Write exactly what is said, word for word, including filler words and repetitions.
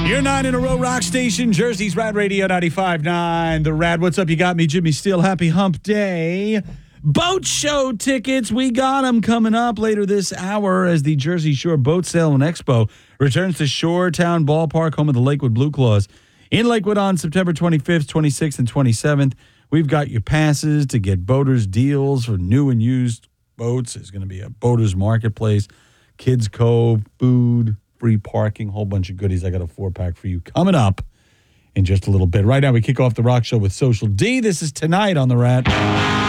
You're nine in a row rock station, Jersey's Rad Radio ninety-five point nine. The Rad, what's up? You got me, Jimmy Steele. Happy hump day. Boat show tickets, we got them coming up later this hour as the Jersey Shore Boat Sale and Expo returns to Shoretown Ballpark, home of the Lakewood Blue Claws. In Lakewood on September twenty-fifth, twenty-sixth, and twenty-seventh. We've got your passes to get boaters deals for new and used boats. There's going to be a boaters marketplace, Kids Cove, food, free parking, whole bunch of goodies. I got a four-pack for you coming up in just a little bit. Right now, we kick off the rock show with Social D. This is Tonight on the Rat.